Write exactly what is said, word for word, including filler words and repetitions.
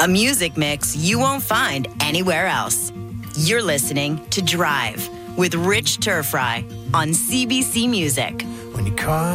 a music mix you won't find anywhere else. You're listening to Drive with Rich Turfry on C B C Music. When you cry